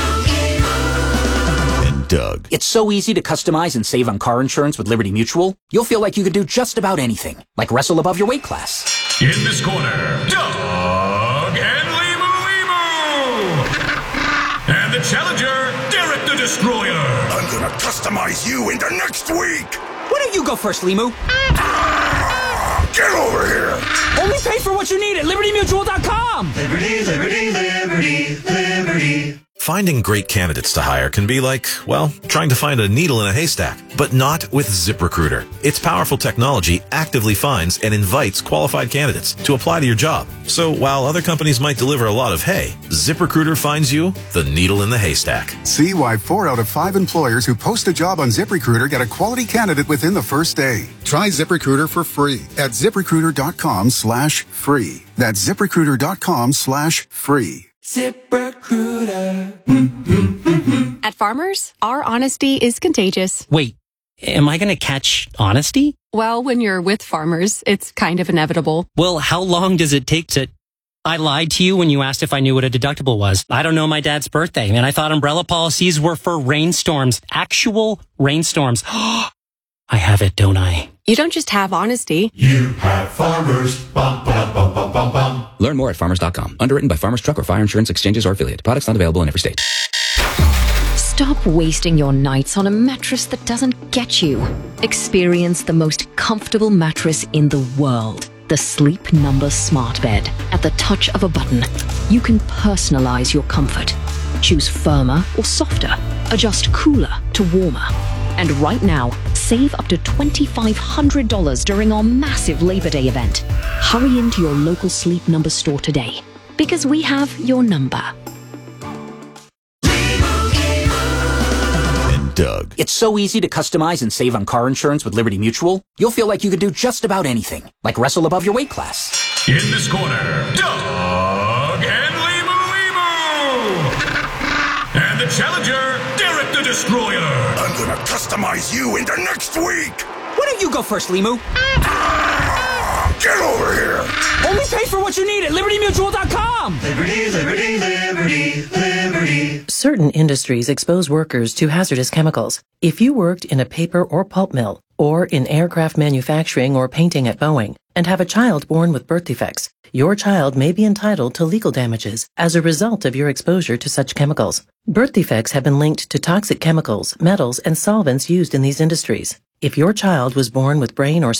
And Doug. It's so easy to customize and save on car insurance with Liberty Mutual. You'll feel like you could do just about anything, like wrestle above your weight class. In this corner, Doug and Limu. And the challenger, Derek the Destroyer. I'm gonna customize you into next week. Why don't you go first, Limu? Get over here. Only pay for what you need at LibertyMutual.com. Liberty, liberty, liberty, liberty. Finding great candidates to hire can be like, well, trying to find a needle in a haystack, but not with ZipRecruiter. Its powerful technology actively finds and invites qualified candidates to apply to your job. So while other companies might deliver a lot of hay, ZipRecruiter finds you the needle in the haystack. See why 4 out of 5 employers who post a job on ZipRecruiter get a quality candidate within the first day. Try ZipRecruiter for free at ZipRecruiter.com/free. That's ZipRecruiter.com/free. ZipRecruiter. At Farmers, our honesty is contagious. Wait, am I going to catch honesty? Well, when you're with Farmers, it's kind of inevitable. Well, how long does it take to... I lied to you when you asked if I knew what a deductible was. I don't know my dad's birthday, and I thought umbrella policies were for rainstorms. Actual rainstorms. I have it, don't I? You don't just have honesty. You have Farmers. Bum, bum, bum, bum, bum, bum. Learn more at farmers.com. Underwritten by Farmers Truck or Fire Insurance Exchanges or Affiliate. Products not available in every state. Stop wasting your nights on a mattress that doesn't get you. Experience the most comfortable mattress in the world. The Sleep Number Smart Bed. At the touch of a button, you can personalize your comfort. Choose firmer or softer. Adjust cooler to warmer. And right now, save up to $2,500 during our massive Labor Day event. Hurry into your local Sleep Number store today, because we have your number. Doug. It's so easy to customize and save on car insurance with Liberty Mutual, you'll feel like you could do just about anything, like wrestle above your weight class. In this corner, Doug and Limu. And the challenger, Derek the Destroyer. I'm gonna customize you into next week. Why don't you go first, Limu? Get over here. Only pay for what you need at LibertyMutual.com. Liberty, liberty, liberty, liberty. Certain industries expose workers to hazardous chemicals. If you worked in a paper or pulp mill, or in aircraft manufacturing or painting at Boeing, and have a child born with birth defects, your child may be entitled to legal damages as a result of your exposure to such chemicals. Birth defects have been linked to toxic chemicals, metals, and solvents used in these industries. If your child was born with brain or